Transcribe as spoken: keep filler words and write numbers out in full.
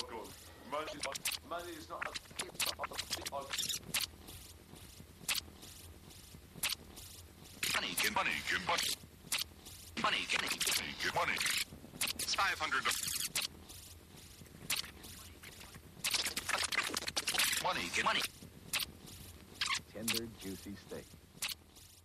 good. Money, money is not. Money, get money, get money. Money, get money, get money. It's five hundred. Money, get money. Tender, juicy steak.